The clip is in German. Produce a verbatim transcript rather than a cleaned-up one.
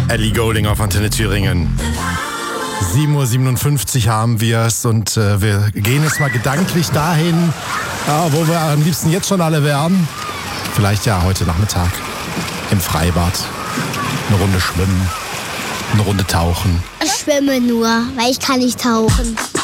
Ellie Goulding auf Antenne Thüringen. sieben Uhr siebenundfünfzig haben wir es und äh, wir gehen jetzt mal gedanklich dahin, ja, wo wir am liebsten jetzt schon alle wären. Vielleicht ja heute Nachmittag im Freibad. Eine Runde schwimmen, eine Runde tauchen. Ich schwimme nur, weil ich kann nicht tauchen.